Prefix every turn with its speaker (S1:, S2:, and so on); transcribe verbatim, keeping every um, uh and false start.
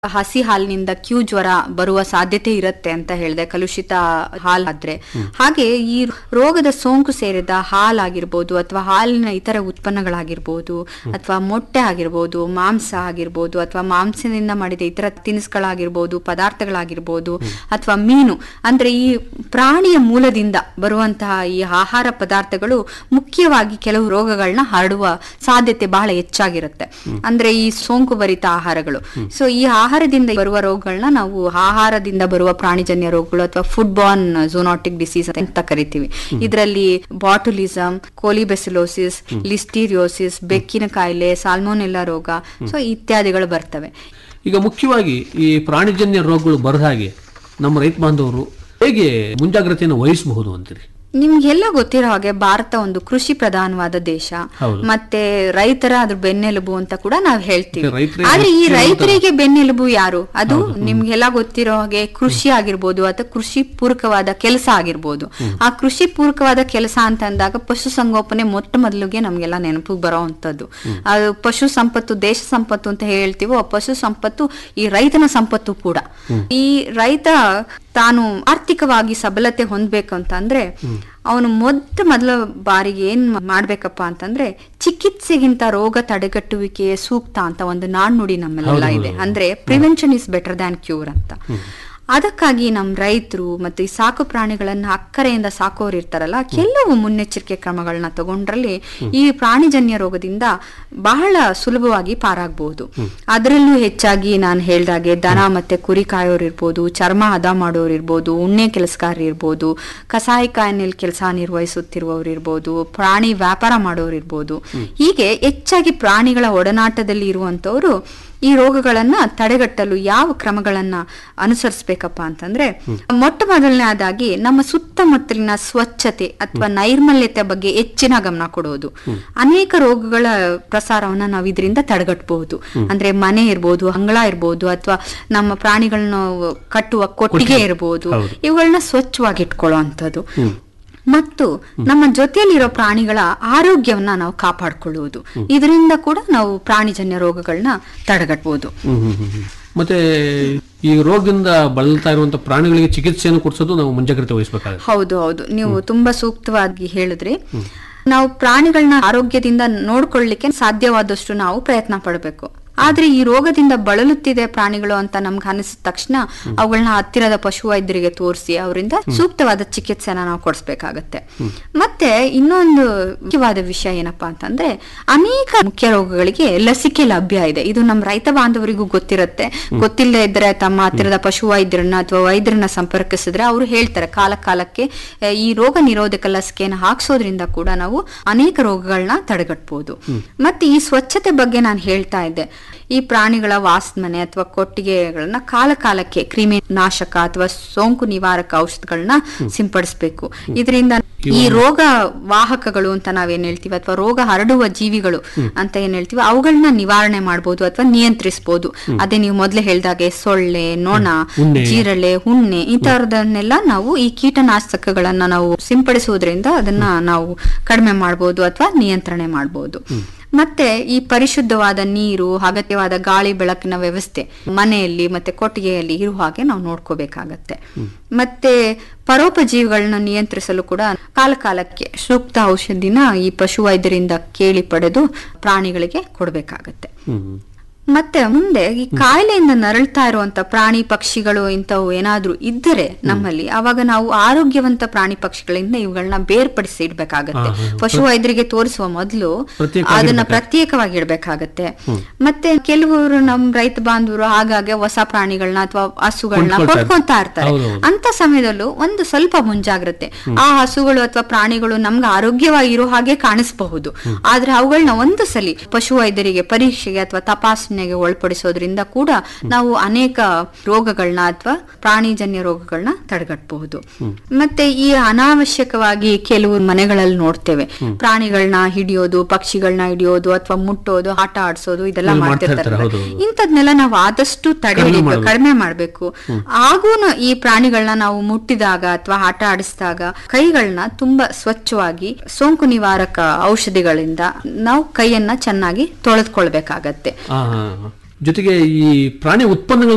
S1: ಹಸಿ ಹಾಲಿನಿಂದ ಕ್ಯೂ ಜ್ವರ ಬರುವ ಸಾಧ್ಯತೆ ಇರುತ್ತೆ ಅಂತ ಹೇಳಿದೆ, ಕಲುಷಿತ ಹಾಲಾದ್ರೆ. ಹಾಗೆ ಈ ರೋಗದ ಸೋಂಕು ಸೇರಿದ ಹಾಲಾಗಿರ್ಬೋದು ಅಥವಾ ಹಾಲಿನ ಇತರ ಉತ್ಪನ್ನಗಳಾಗಿರ್ಬೋದು ಅಥವಾ ಮೊಟ್ಟೆ ಆಗಿರ್ಬೋದು, ಮಾಂಸ ಆಗಿರ್ಬೋದು ಅಥವಾ ಮಾಂಸದಿಂದ ಮಾಡಿದ ಇತರ ತಿನಿಸುಗಳಾಗಿರ್ಬೋದು, ಪದಾರ್ಥಗಳಾಗಿರ್ಬೋದು ಅಥವಾ ಮೀನು, ಅಂದ್ರೆ ಈ ಪ್ರಾಣಿಯ ಮೂಲದಿಂದ ಬರುವಂತಹ ಈ ಆಹಾರ ಪದಾರ್ಥಗಳು ಮುಖ್ಯವಾಗಿ ಕೆಲವು ರೋಗಗಳನ್ನ ಹರಡುವ ಸಾಧ್ಯತೆ ಬಹಳ ಹೆಚ್ಚಾಗಿರುತ್ತೆ. ಅಂದ್ರೆ ಈ ಸೋಂಕು ಭರಿತ ಆಹಾರಗಳು. ಸೊ ಈ ಆಹಾರದಿಂದ ಬರುವ ರೋಗಗಳನ್ನ ನಾವು ಆಹಾರದಿಂದ ಬರುವ ಪ್ರಾಣಿಜನ್ಯ ರೋಗಗಳು ಅಥವಾ ಫುಡ್ ಬಾರ್ನ್ ಝೂನೋಟಿಕ್ ಡಿಸೀಸ್ ಅಂತ ಕರಿತೀವಿ. ಇದರಲ್ಲಿ ಬಾಟುಲಿಸಮ್, ಕೋಲಿಬೆಸಿಲೋಸಿಸ್, ಲಿಸ್ಟೀರಿಯೋಸಿಸ್, ಬೆಕ್ಕಿನ ಕಾಯಿಲೆ, ಸಾಲ್ಮೋನೆಲ್ಲಾ ರೋಗ, ಸೊ ಇತ್ಯಾದಿಗಳು ಬರ್ತವೆ.
S2: ಈಗ ಮುಖ್ಯವಾಗಿ ಈ ಪ್ರಾಣಿಜನ್ಯ ರೋಗಗಳು ಬರದ ಹಾಗೆ ನಮ್ಮ ರೈತ ಬಾಂಧವರು ಹೇಗೆ ಮುಂಜಾಗ್ರತೆಯನ್ನು ವಹಿಸಬಹುದು ಅಂತೀರಿ?
S1: ನಿಮ್ಗೆಲ್ಲ ಗೊತ್ತಿರೋ ಹಾಗೆ ಭಾರತ ಒಂದು ಕೃಷಿ ಪ್ರಧಾನವಾದ ದೇಶ, ಮತ್ತೆ ರೈತರ ಅದ್ರ ಬೆನ್ನೆಲುಬು ಅಂತ ಕೂಡ ನಾವ್ ಹೇಳ್ತೀವಿ. ಆದ್ರೆ ಈ ರೈತರಿಗೆ ಬೆನ್ನೆಲುಬು ಯಾರು? ಅದು ನಿಮ್ಗೆಲ್ಲ ಗೊತ್ತಿರೋ ಹಾಗೆ ಕೃಷಿ ಆಗಿರ್ಬೋದು ಅಥವಾ ಕೃಷಿ ಪೂರಕವಾದ ಕೆಲಸ ಆಗಿರ್ಬೋದು. ಆ ಕೃಷಿ ಪೂರಕವಾದ ಕೆಲಸ ಅಂತ ಅಂದಾಗ ಪಶು ಸಂಗೋಪನೆ ಮೊಟ್ಟ ಮೊದಲಿಗೆ ನಮ್ಗೆಲ್ಲ ನೆನಪಿಗೆ ಬರೋ ಅಂತದ್ದು. ಅದು ಪಶು ಸಂಪತ್ತು ದೇಶ ಸಂಪತ್ತು ಅಂತ ಹೇಳ್ತೀವೋ, ಆ ಪಶು ಸಂಪತ್ತು ಈ ರೈತನ ಸಂಪತ್ತು ಕೂಡ. ಈ ರೈತ ತಾನು ಆರ್ಥಿಕವಾಗಿ ಸಬಲತೆ ಹೊಂದ್ಬೇಕು ಅಂತ ಅಂದ್ರೆ ಅವನು ಮೊಟ್ಟ ಮೊದಲ ಬಾರಿಗೆ ಏನ್ ಮಾಡ್ಬೇಕಪ್ಪ ಅಂತಂದ್ರೆ ಚಿಕಿತ್ಸೆಗಿಂತ ರೋಗ ತಡೆಗಟ್ಟುವಿಕೆಯೇ ಸೂಕ್ತ ಅಂತ ಒಂದು ನಾಣ್ಣುಡಿ ನಮ್ಮೆಲ್ಲ ಇದೆ. ಅಂದ್ರೆ prevention is better than cure ಅಂತ. ಅದಕ್ಕಾಗಿ ನಮ್ ರೈತರು ಮತ್ತೆ ಈ ಸಾಕು ಪ್ರಾಣಿಗಳನ್ನ ಅಕ್ಕರೆಯಿಂದ ಸಾಕೋರು ಇರ್ತಾರಲ್ಲ, ಕೆಲವು ಮುನ್ನೆಚ್ಚರಿಕೆ ಕ್ರಮಗಳನ್ನ ತಗೊಂಡ್ರಲ್ಲಿ ಈ ಪ್ರಾಣಿಜನ್ಯ ರೋಗದಿಂದ ಬಹಳ ಸುಲಭವಾಗಿ ಪಾರಾಗಬಹುದು. ಅದರಲ್ಲೂ ಹೆಚ್ಚಾಗಿ ನಾನು ಹೇಳ್ದಾಗೆ ದನ ಮತ್ತೆ ಕುರಿ ಕಾಯೋರು ಇರ್ಬೋದು, ಚರ್ಮ ಹದ ಮಾಡೋರು ಇರ್ಬೋದು, ಉಣ್ಣೆ ಕೆಲಸಗಾರರು ಇರ್ಬೋದು, ಕಸಾಯಿಖಾನೆಯಲ್ಲಿ ಕೆಲಸ ನಿರ್ವಹಿಸುತ್ತಿರುವವರು ಇರ್ಬೋದು, ಪ್ರಾಣಿ ವ್ಯಾಪಾರ ಮಾಡೋರು ಇರ್ಬೋದು. ಹೀಗೆ ಹೆಚ್ಚಾಗಿ ಪ್ರಾಣಿಗಳ ಒಡನಾಟದಲ್ಲಿ ಇರುವಂತವ್ರು ಈ ರೋಗಗಳನ್ನ ತಡೆಗಟ್ಟಲು ಯಾವ ಕ್ರಮಗಳನ್ನ ಅನುಸರಿಸಬೇಕಪ್ಪ ಅಂತಂದ್ರೆ, ಮೊಟ್ಟ ಮೊದಲನೇದಾಗಿ ನಮ್ಮ ಸುತ್ತಮುತ್ತಲಿನ ಸ್ವಚ್ಛತೆ ಅಥವಾ ನೈರ್ಮಲ್ಯತೆ ಬಗ್ಗೆ ಹೆಚ್ಚಿನ ಗಮನ ಕೊಡೋದು. ಅನೇಕ ರೋಗಗಳ ಪ್ರಸಾರವನ್ನ ನಾವು ಇದರಿಂದ ತಡೆಗಟ್ಟಬಹುದು. ಅಂದ್ರೆ ಮನೆ ಇರ್ಬೋದು, ಅಂಗಳ ಇರ್ಬೋದು, ಅಥವಾ ನಮ್ಮ ಪ್ರಾಣಿಗಳನ್ನ ಕಟ್ಟುವ ಕೊಟ್ಟಿಗೆ ಇರ್ಬೋದು, ಇವುಗಳನ್ನ ಸ್ವಚ್ಛವಾಗಿ ಇಟ್ಕೊಳ್ಳೋ ಅಂತದ್ದು. ಮತ್ತು ನಮ್ಮ ಜೊತೆಯಲ್ಲಿರೋ ಪ್ರಾಣಿಗಳ ಆರೋಗ್ಯವನ್ನ ನಾವು ಕಾಪಾಡಿಕೊಳ್ಳುವುದು. ಇದರಿಂದ ಕೂಡ ನಾವು ಪ್ರಾಣಿಜನ್ಯ ರೋಗಗಳನ್ನ ತಡೆಗಟ್ಟಬಹುದು.
S2: ಮತ್ತೆ ಈ ರೋಗದಿಂದ ಬಳಲ್ತಾ ಇರುವಂತಹ ಪ್ರಾಣಿಗಳಿಗೆ ಚಿಕಿತ್ಸೆಯನ್ನು ಕೊಡಿಸೋದು ನಾವು ಮುಂಜಾಗ್ರತೆ ವಹಿಸಬೇಕಾಗುತ್ತೆ.
S1: ಹೌದು ಹೌದು ನೀವು ತುಂಬಾ ಸೂಕ್ತವಾಗಿ ಹೇಳಿದ್ರಿ. ನಾವು ಪ್ರಾಣಿಗಳನ್ನ ಆರೋಗ್ಯದಿಂದ ನೋಡ್ಕೊಳ್ಳಿಕ್ಕೆ ಸಾಧ್ಯವಾದಷ್ಟು ನಾವು ಪ್ರಯತ್ನ ಪಡಬೇಕು. ಆದ್ರೆ ಈ ರೋಗದಿಂದ ಬಳಲುತ್ತಿದೆ ಪ್ರಾಣಿಗಳು ಅಂತ ನಮ್ಗೆ ಅನಿಸಿದ ತಕ್ಷಣ ಅವುಗಳನ್ನ ಹತ್ತಿರದ ಪಶು ವೈದ್ಯರಿಗೆ ತೋರಿಸಿ ಅವರಿಂದ ಸೂಕ್ತವಾದ ಚಿಕಿತ್ಸೆನ ನಾವು ಕೊಡಿಸ್ಬೇಕಾಗತ್ತೆ. ಮತ್ತೆ ಇನ್ನೊಂದು ಮುಖ್ಯವಾದ ವಿಷಯ ಏನಪ್ಪಾ ಅಂತಂದ್ರೆ, ಅನೇಕ ಮುಖ್ಯ ರೋಗಗಳಿಗೆ ಲಸಿಕೆ ಲಭ್ಯ ಇದೆ. ಇದು ನಮ್ಮ ರೈತ ಬಾಂಧವರಿಗೂ ಗೊತ್ತಿರುತ್ತೆ. ಗೊತ್ತಿಲ್ಲದೆ ಇದ್ರೆ ತಮ್ಮ ಹತ್ತಿರದ ಪಶು ವೈದ್ಯರನ್ನ ಅಥವಾ ವೈದ್ಯರನ್ನ ಸಂಪರ್ಕಿಸಿದ್ರೆ ಅವರು ಹೇಳ್ತಾರೆ ಕಾಲ ಕಾಲಕ್ಕೆ ಈ ರೋಗ ನಿರೋಧಕ ಲಸಿಕೆಯನ್ನು ಹಾಕ್ಸೋದ್ರಿಂದ ಕೂಡ ನಾವು ಅನೇಕ ರೋಗಗಳನ್ನ ತಡೆಗಟ್ಟಬಹುದು. ಮತ್ತೆ ಈ ಸ್ವಚ್ಛತೆ ಬಗ್ಗೆ ನಾನು ಹೇಳ್ತಾ ಇದ್ದೆ. ಈ ಪ್ರಾಣಿಗಳ ವಾಸಮನೆ ಅಥವಾ ಕೊಟ್ಟಿಗೆಗಳನ್ನ ಕಾಲ ಕಾಲಕ್ಕೆ ಕ್ರಿಮಿ ನಾಶಕ ಅಥವಾ ಸೋಂಕು ನಿವಾರಕ ಔಷಧಗಳನ್ನ ಸಿಂಪಡಿಸಬೇಕು. ಇದರಿಂದ ಈ ರೋಗ ವಾಹಕಗಳು ಅಂತ ನಾವೇನ್ ಹೇಳ್ತೀವಿ ಅಥವಾ ರೋಗ ಹರಡುವ ಜೀವಿಗಳು ಅಂತ ಏನ್ ಹೇಳ್ತೀವಿ ಅವುಗಳನ್ನ ನಿವಾರಣೆ ಮಾಡಬಹುದು ಅಥವಾ ನಿಯಂತ್ರಿಸಬಹುದು. ಅದೇ ನೀವು ಮೊದ್ಲೇ ಹೇಳ್ದಾಗೆ ಸೊಳ್ಳೆ, ನೊಣ, ಜೀರಳೆ, ಹುಣ್ಣೆ ಇಂತಹದನ್ನೆಲ್ಲ ನಾವು ಈ ಕೀಟನಾಶಕಗಳನ್ನ ನಾವು ಸಿಂಪಡಿಸುವುದರಿಂದ ಅದನ್ನ ನಾವು ಕಡಿಮೆ ಮಾಡಬಹುದು ಅಥವಾ ನಿಯಂತ್ರಣೆ ಮಾಡಬಹುದು. ಮತ್ತೆ ಈ ಪರಿಶುದ್ಧವಾದ ನೀರು, ಅಗತ್ಯವಾದ ಗಾಳಿ ಬೆಳಕಿನ ವ್ಯವಸ್ಥೆ ಮನೆಯಲ್ಲಿ ಮತ್ತೆ ಕೊಟ್ಟಿಗೆಯಲ್ಲಿ ಇರುವ ಹಾಗೆ ನಾವು ನೋಡ್ಕೋಬೇಕಾಗತ್ತೆ. ಮತ್ತೆ ಪರೋಪಜೀವಿಗಳನ್ನ ನಿಯಂತ್ರಿಸಲು ಕೂಡ ಕಾಲ ಕಾಲಕ್ಕೆ ಸೂಕ್ತ ಔಷಧಿನ ಈ ಪಶು ವೈದ್ಯರಿಂದ ಕೇಳಿ ಪಡೆದು ಪ್ರಾಣಿಗಳಿಗೆ ಕೊಡಬೇಕಾಗತ್ತೆ. ಮತ್ತೆ ಮುಂದೆ ಈ ಕಾಯಿಲೆಯಿಂದ ನರಳ್ತಾ ಇರುವಂತ ಪ್ರಾಣಿ ಪಕ್ಷಿಗಳು ಇಂಥವು ಏನಾದ್ರೂ ಇದ್ದರೆ ನಮ್ಮಲ್ಲಿ, ಅವಾಗ ನಾವು ಆರೋಗ್ಯವಂತ ಪ್ರಾಣಿ ಪಕ್ಷಿಗಳಿಂದ ಇವುಗಳನ್ನ ಬೇರ್ಪಡಿಸಿ ಇಡ್ಬೇಕಾಗತ್ತೆ. ಪಶು ವೈದ್ಯರಿಗೆ ತೋರಿಸುವ ಮೊದಲು ಅದನ್ನ ಪ್ರತ್ಯೇಕವಾಗಿ ಇಡ್ಬೇಕಾಗತ್ತೆ. ಮತ್ತೆ ಕೆಲವರು ನಮ್ ರೈತ ಬಾಂಧವರು ಆಗಾಗ್ಗೆ ಹೊಸ ಪ್ರಾಣಿಗಳನ್ನ ಅಥವಾ ಹಸುಗಳನ್ನ ಕೊಂಡ್ಕೊಂತಾ ಇರ್ತಾರೆ. ಅಂತ ಸಮಯದಲ್ಲೂ ಒಂದು ಸ್ವಲ್ಪ ಮುಂಜಾಗ್ರತೆ. ಆ ಹಸುಗಳು ಅಥವಾ ಪ್ರಾಣಿಗಳು ನಮ್ಗೆ ಆರೋಗ್ಯವಾಗಿ ಇರೋ ಹಾಗೆ ಕಾಣಿಸಬಹುದು, ಆದ್ರೆ ಅವುಗಳನ್ನ ಒಂದು ಸಲಿ ಪಶು ವೈದ್ಯರಿಗೆ ಪರೀಕ್ಷೆಗೆ ಅಥವಾ ತಪಾಸಣೆ ಒಳಪಡಿಸೋದ್ರಿಂದ ಕೂಡ ನಾವು ಅನೇಕ ರೋಗಗಳನ್ನ ಅಥವಾ ಪ್ರಾಣಿಜನ್ಯ ರೋಗಗಳನ್ನ ತಡೆಗಟ್ಟಬಹುದು. ಮತ್ತೆ ಈ ಅನಾವಶ್ಯಕವಾಗಿ ಕೆಲವು ಮನೆಗಳಲ್ಲಿ ನೋಡ್ತೇವೆ ಪ್ರಾಣಿಗಳನ್ನ ಹಿಡಿಯೋದು, ಪಕ್ಷಿಗಳನ್ನ ಹಿಡಿಯೋದು ಅಥವಾ ಮುಟ್ಟೋದು, ಆಟ ಆಡ್ಸೋದು ಇದೆಲ್ಲ ಮಾಡ್ತಿರ್ತಾರೆ. ಇಂಥದ್ನೆಲ್ಲ ನಾವು ಆದಷ್ಟು ತಡೆ ಹಿಡಿಬೇಕು, ಕಡಿಮೆ ಮಾಡ್ಬೇಕು. ಹಾಗೂ ಈ ಪ್ರಾಣಿಗಳನ್ನ ನಾವು ಮುಟ್ಟಿದಾಗ ಅಥವಾ ಆಟ ಆಡಿಸಿದಾಗ ಕೈಗಳನ್ನ ತುಂಬಾ ಸ್ವಚ್ಛವಾಗಿ ಸೋಂಕು ನಿವಾರಕ ಔಷಧಿಗಳಿಂದ ನಾವು ಕೈಯನ್ನ ಚೆನ್ನಾಗಿ ತೊಳೆದುಕೊಳ್ಬೇಕಾಗತ್ತೆ.
S2: ಜೊತೆಗೆ ಈ ಪ್ರಾಣಿ ಉತ್ಪನ್ನಗಳು